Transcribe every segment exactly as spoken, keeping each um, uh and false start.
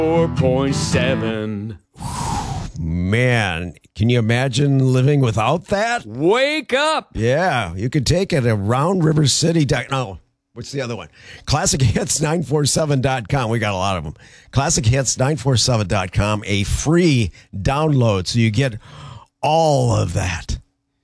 four point seven. Man, can you imagine living without that? Wake up! Yeah, you could take it around River City. No, what's the other one? classic hits nine four seven dot com. We got a lot of them. classic hits nine four seven dot com, a free download, so you get all of that.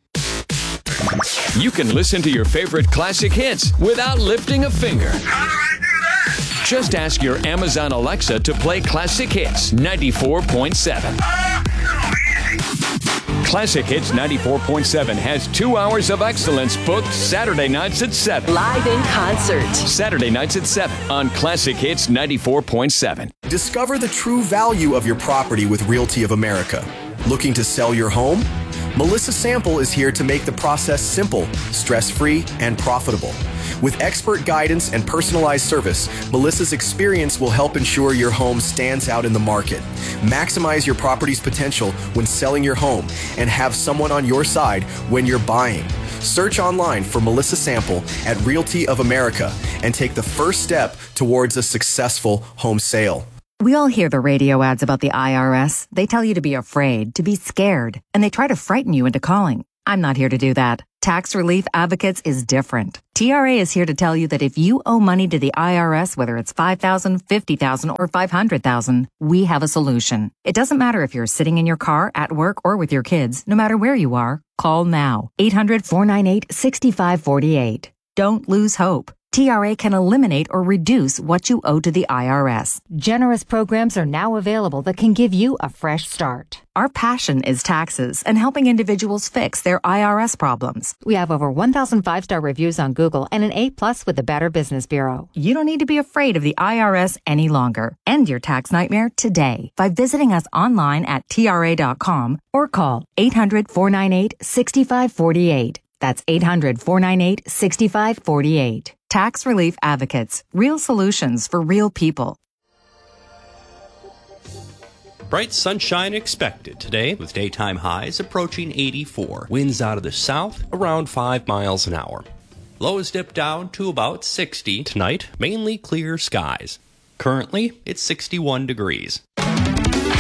You can listen to your favorite classic hits without lifting a finger. How do I do that? Just ask your Amazon Alexa to play Classic Hits ninety-four point seven. Oh, so easy. Classic Hits ninety-four point seven has two hours of excellence booked Saturday nights at seven. Live in concert. Saturday nights at seven on Classic Hits ninety-four point seven. Discover the true value of your property with Realty of America. Looking to sell your home? Melissa Sample is here to make the process simple, stress-free, and profitable. With expert guidance and personalized service, Melissa's experience will help ensure your home stands out in the market. Maximize your property's potential when selling your home and have someone on your side when you're buying. Search online for Melissa Sample at Realty of America and take the first step towards a successful home sale. We all hear the radio ads about the I R S. They tell you to be afraid, to be scared, and they try to frighten you into calling. I'm not here to do that. Tax Relief Advocates is different. T R A is here to tell you that if you owe money to the I R S, whether it's five thousand dollars, fifty thousand dollars, or five hundred thousand dollars, we have a solution. It doesn't matter if you're sitting in your car, at work, or with your kids. No matter where you are, call now. eight hundred, four nine eight, six five four eight. Don't lose hope. T R A can eliminate or reduce what you owe to the I R S. Generous programs are now available that can give you a fresh start. Our passion is taxes and helping individuals fix their I R S problems. We have over one thousand five-star reviews on Google and an A plus with the Better Business Bureau. You don't need to be afraid of the I R S any longer. End your tax nightmare today by visiting us online at T R A dot com or call eight hundred, four nine eight, six five four eight. That's eight hundred, four nine eight, six five four eight. Tax Relief Advocates. Real solutions for real people. Bright sunshine expected today with daytime highs approaching eighty-four. Winds out of the south around five miles an hour. Lows dip down to about sixty tonight, mainly clear skies. Currently, it's sixty-one degrees.